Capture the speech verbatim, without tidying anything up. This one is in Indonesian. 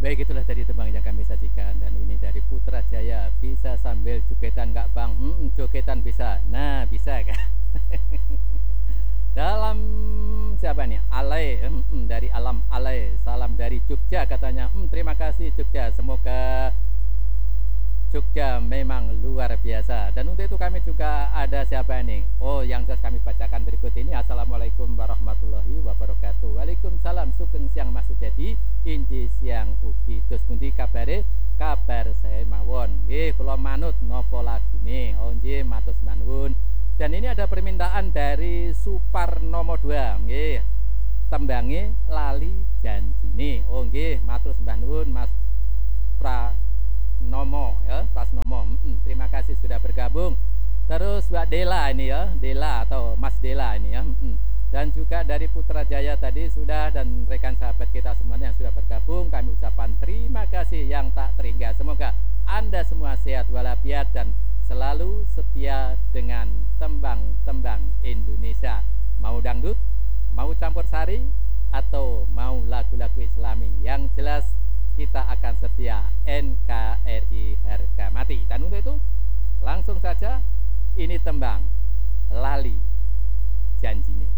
Baik, itulah tadi tembang yang kami sajikan, dan ini dari Putrajaya. Bisa sambil jogetan nggak bang? Hmm, jogetan bisa. Nah, bisa kan? Dalam siapa nih? Alay, hmm, dari Alam Alay. Salam dari Jogja katanya. Hmm, terima kasih Jogja. Semoga Jogja memang luar biasa. Dan untuk itu kami juga ada siapa nih? Oh, yang jelas kami bacakan berikut ini. Assalamualaikum warahmatullahi wabarakatuh. Waalaikumsalam. Sugeng siang Mas Sujadi, inji siang ugi. Terus pundi kabare? Kabar saya mawon. Nggih, kula manut napa lagune. Oh nggih, matur nuwun. Dan ini ada permintaan dari Suparnomo dua. Nggih. Tembange lali janjine. Oh nggih, matur sembah nuwun Mas Pra Nomo ya, Prasnomo. Mm-mm, terima kasih sudah bergabung. Terus Mbak Dela ini ya, Dela atau Mas Dela ini ya. Mm-mm. Dan juga dari Putrajaya tadi sudah, dan rekan sahabat kita semuanya yang sudah bergabung, kami ucapkan terima kasih yang tak terhingga. Semoga Anda semua sehat walafiat dan selalu setia dengan tembang-tembang Indonesia. Mau dangdut, mau campur sari, atau mau lagu-lagu Islami, yang jelas kita akan setia. N K R I harga mati. Dan untuk itu langsung saja ini tembang lali janjine.